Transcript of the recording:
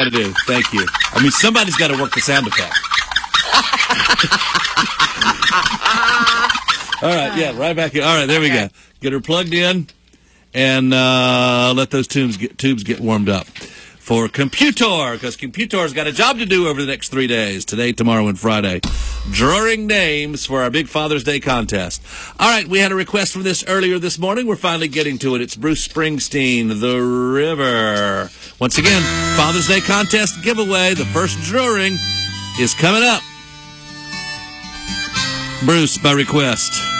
to do. Thank you. I mean, somebody's got to work the sound effect. All right, yeah, right back here. All right, there we go. Get her plugged in and let those tubes get warmed up for Computor, because Computor's got a job to do over the next 3 days, today, tomorrow, and Friday. Drawing names for our big Father's Day contest. All right, we had a request for this earlier this morning. We're finally getting to it. It's Bruce Springsteen, The River. Once again, Father's Day contest giveaway. The first drawing is coming up. Bruce, by request.